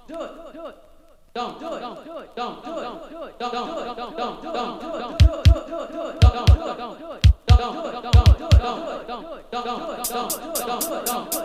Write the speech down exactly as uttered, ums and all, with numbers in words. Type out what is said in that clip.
do it, do it. Don't do it, don't do it, don't do it, don't do it, don't do it, don't do it, don't do it, don't do it, don't do it, don't do it, don't do it, don't do it, don't do it, don't do it, don't do it, don't do it, don't do it, don't do it, don't do it, don't do it.